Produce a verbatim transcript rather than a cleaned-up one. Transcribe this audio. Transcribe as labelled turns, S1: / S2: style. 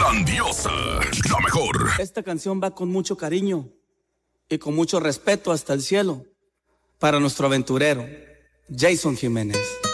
S1: Grandiosa, la mejor.
S2: Esta canción va con mucho cariño y con mucho respeto hasta el cielo para nuestro aventurero, Jason Jiménez.